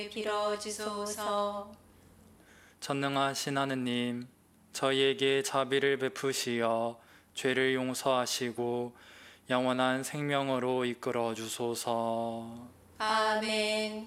빌어주소서. 전능하신 하느님, 저희에게 자비를 베푸시어 죄를 용서하시고 영원한 생명으로 이끌어 주소서. 아멘.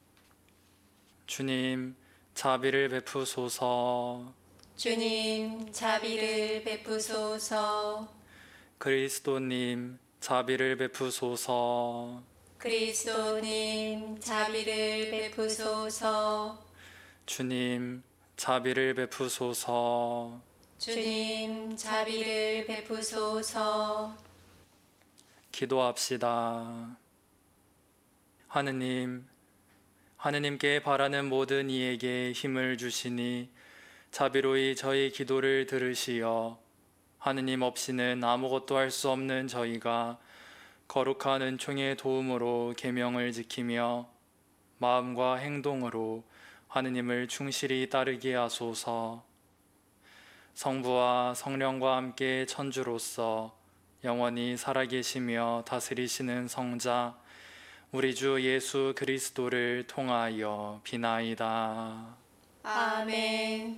주님, 자비를 베푸소서. 주님, 자비를 베푸소서. 그리스도님, 자비를 베푸소서. 그리스도님, 자비를 베푸소서. 주님, 자비를 베푸소서. 주님, 자비를 베푸소서. 기도합시다. 하느님께 바라는 모든 이에게 힘을 주시니 자비로이 저희 기도를 들으시어 하느님 없이는 아무것도 할 수 없는 저희가 거룩한 은총의 도움으로 계명을 지키며 마음과 행동으로 하느님을 충실히 따르게 하소서. 성부와 성령과 함께 천주로서 영원히 살아계시며 다스리시는 성자 우리 주 예수 그리스도를 통하여 비나이다. 아멘.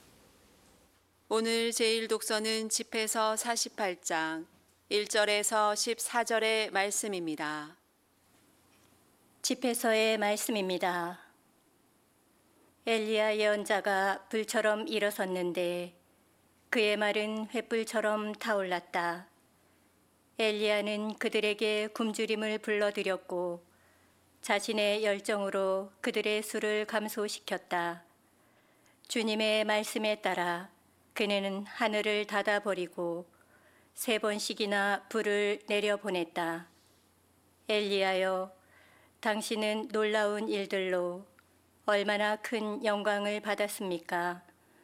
오늘 제1독서는 집해서 48장 1절에서 14절의 말씀입니다. 집해서의 말씀입니다. 엘리야 예언자가 불처럼 일어섰는데 그의 말은 횃불처럼 타올랐다. 엘리야는 그들에게 굶주림을 불러들였고 자신의 열정으로 그들의 수를 감소시켰다. 주님의 말씀에 따라 그는 하늘을 닫아버리고 3번씩이나 불을 내려보냈다. 엘리야여, 당신은 놀라운 일들로 얼마나 큰 영광을 받았습니까?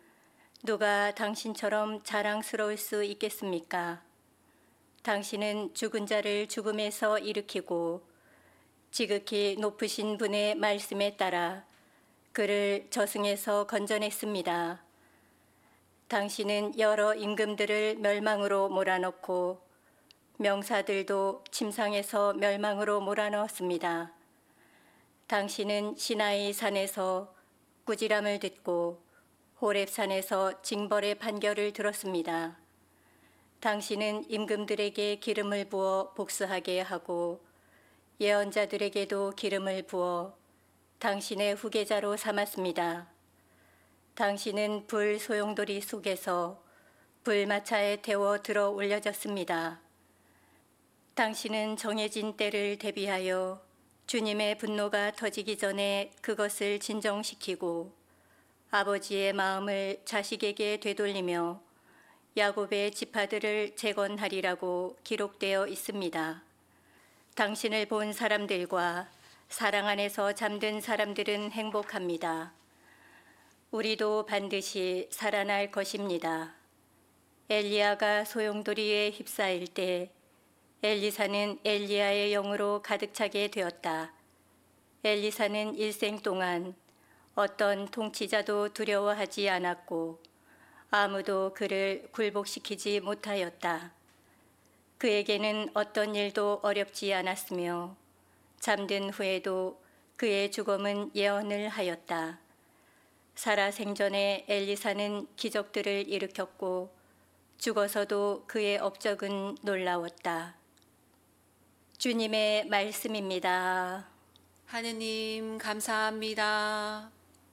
누가 당신처럼 자랑스러울 수 있겠습니까? 당신은 죽은 자를 죽음에서 일으키고 지극히 높으신 분의 말씀에 따라 그를 저승에서 건져냈습니다. 당신은 여러 임금들을 멸망으로 몰아넣고 명사들도 침상에서 멸망으로 몰아넣었습니다. 당신은 시나이 산에서 꾸지람을 듣고 호렙산에서 징벌의 판결을 들었습니다. 당신은 임금들에게 기름을 부어 복수하게 하고 예언자들에게도 기름을 부어 당신의 후계자로 삼았습니다. 당신은 불 소용돌이 속에서 불마차에 태워 들어 올려졌습니다. 당신은 정해진 때를 대비하여 주님의 분노가 터지기 전에 그것을 진정시키고 아버지의 마음을 자식에게 되돌리며 야곱의 지파들을 재건하리라고 기록되어 있습니다. 당신을 본 사람들과 사랑 안에서 잠든 사람들은 행복합니다. 우리도 반드시 살아날 것입니다. 엘리야가 소용돌이에 휩싸일 때 엘리사는 엘리야의 영으로 가득 차게 되었다. 엘리사는 일생 동안 어떤 통치자도 두려워하지 않았고 아무도 그를 굴복시키지 못하였다. 그에게는 어떤 일도 어렵지 않았으며 잠든 후에도 그의 죽음은 예언을 하였다. 살아생전에 엘리사는 기적들을 일으켰고 죽어서도 그의 업적은 놀라웠다. 주님의 말씀입니다. 하느님 감사합니다.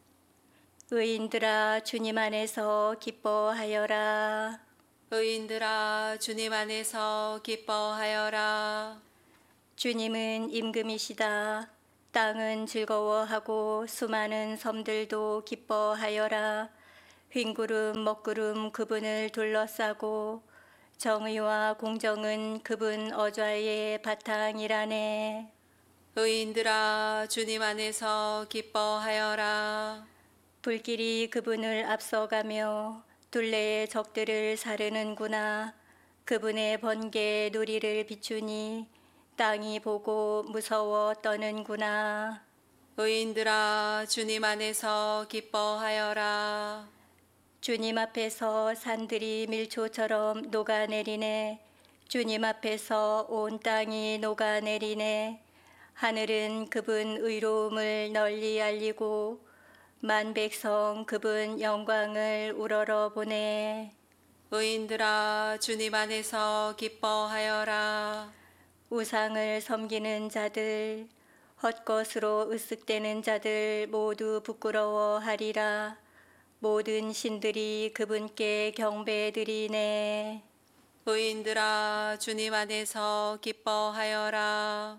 의인들아, 주님 안에서 기뻐하여라. 의인들아 주님 안에서 기뻐하여라. 주님은 임금이시다. 땅은 즐거워하고 수많은 섬들도 기뻐하여라. 휭구름 먹구름 그분을 둘러싸고 정의와 공정은 그분 어좌의 바탕이라네. 의인들아 주님 안에서 기뻐하여라. 불길이 그분을 앞서가며 둘레의 적들을 사르는구나. 그분의 번개에 누리를 비추니 땅이 보고 무서워 떠는구나. 의인들아 주님 안에서 기뻐하여라. 주님 앞에서 산들이 밀초처럼 녹아내리네. 주님 앞에서 온 땅이 녹아내리네. 하늘은 그분 의로움을 널리 알리고 만 백성 그분 영광을 우러러 보내. 의인들아 주님 안에서 기뻐하여라. 우상을 섬기는 자들, 헛것으로 으쓱대는 자들 모두 부끄러워하리라. 모든 신들이 그분께 경배드리네. 의인들아 주님 안에서 기뻐하여라.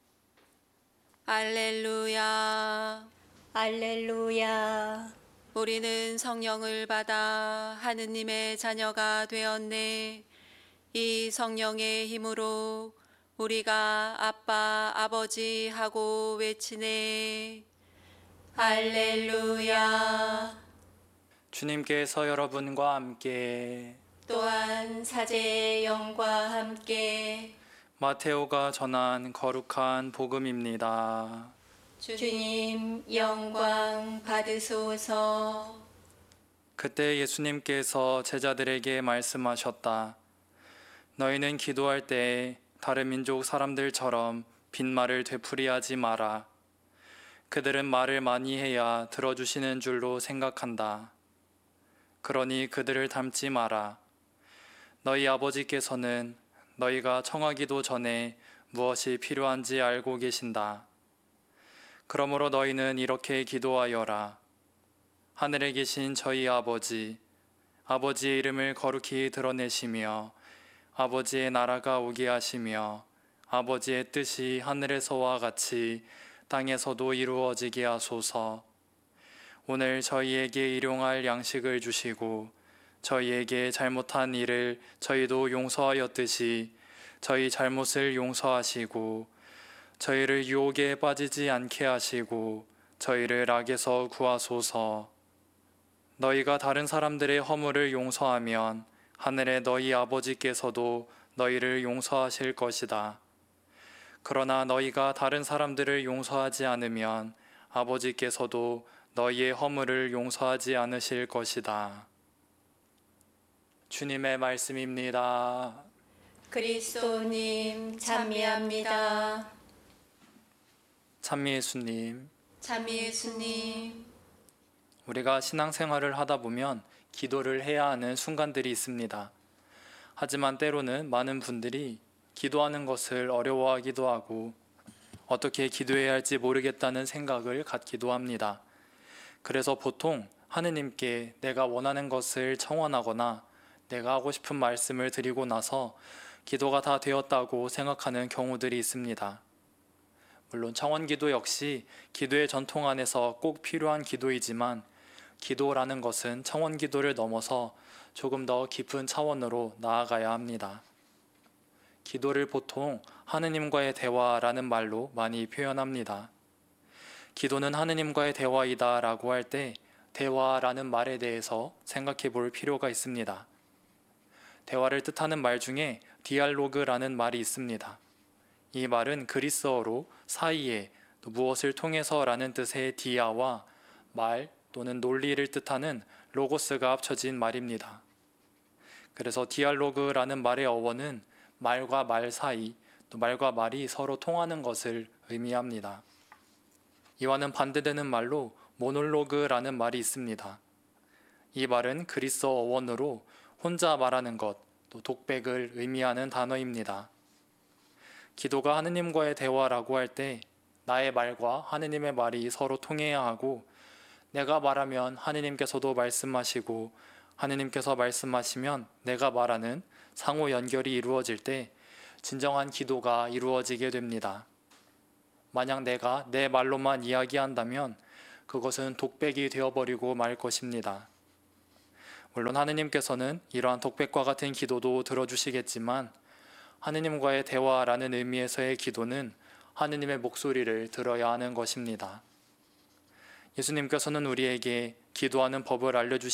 알렐루야. 알렐루야. 우리는 성령을 받아 하느님의 자녀가 되었네. 이 성령의 힘으로 우리가 아빠 아버지 하고 외치네. 할렐루야. 주님께서 여러분과 함께 또한 사제의 영과 함께 마테오가 전한 거룩한 복음입니다. 주님 영광 받으소서. 그때 예수님께서 제자들에게 말씀하셨다. 너희는 기도할 때 다른 민족 사람들처럼 빈말을 되풀이하지 마라. 그들은 말을 많이 해야 들어주시는 줄로 생각한다. 그러니 그들을 닮지 마라. 너희 아버지께서는 너희가 청하기도 전에 무엇이 필요한지 알고 계신다. 그러므로 너희는 이렇게 기도하여라. 하늘에 계신 저희 아버지, 아버지의 이름을 거룩히 드러내시며 아버지의 나라가 오게 하시며 아버지의 뜻이 하늘에서와 같이 땅에서도 이루어지게 하소서. 오늘 저희에게 일용할 양식을 주시고 저희에게 잘못한 일을 저희도 용서하였듯이 저희 잘못을 용서하시고 저희를 유혹에 빠지지 않게 하시고 저희를 악에서 구하소서. 너희가 다른 사람들의 허물을 용서하면 하늘의 너희 아버지께서도 너희를 용서하실 것이다. 그러나 너희가 다른 사람들을 용서하지 않으면 아버지께서도 너희의 허물을 용서하지 않으실 것이다. 주님의 말씀입니다. 그리스도님 찬미합니다. 찬미 예수님, 찬미 예수님. 우리가 신앙생활을 하다 보면 기도를 해야 하는 순간들이 있습니다. 하지만 때로는 많은 분들이 기도하는 것을 어려워하기도 하고 어떻게 기도해야 할지 모르겠다는 생각을 갖기도 합니다. 그래서 보통 하느님께 내가 원하는 것을 청원하거나 내가 하고 싶은 말씀을 드리고 나서 기도가 다 되었다고 생각하는 경우들이 있습니다. 물론 청원기도 역시 기도의 전통 안에서 꼭 필요한 기도이지만 기도라는 것은 청원기도를 넘어서 조금 더 깊은 차원으로 나아가야 합니다. 기도를 보통 하느님과의 대화라는 말로 많이 표현합니다. 기도는 하느님과의 대화이다 라고 할 때 대화라는 말에 대해서 생각해 볼 필요가 있습니다. 대화를 뜻하는 말 중에 디알로그라는 말이 있습니다. 이 말은 그리스어로 사이에 또 무엇을 통해서라는 뜻의 디아와 말 또는 논리를 뜻하는 로고스가 합쳐진 말입니다. 그래서 디알로그라는 말의 어원은 말과 말 사이, 또 말과 말이 서로 통하는 것을 의미합니다. 이와는 반대되는 말로 모놀로그라는 말이 있습니다. 이 말은 그리스어 어원으로 혼자 말하는 것, 또 독백을 의미하는 단어입니다. 기도가 하느님과의 대화라고 할 때 나의 말과 하느님의 말이 서로 통해야 하고 내가 말하면 하느님께서도 말씀하시고 하느님께서 말씀하시면 내가 말하는 상호 연결이 이루어질 때 진정한 기도가 이루어지게 됩니다. 만약 내가 내 말로만 이야기한다면 그것은 독백이 되어버리고 말 것입니다. 물론 하느님께서는 이러한 독백과 같은 기도도 들어주시겠지만 하느님과의 대화라는 의미에서의 기도는 하느님의 목소리를 들어야 하는 것입니다. 예수님께서는 우리에게 기도하는 법을 알려주시기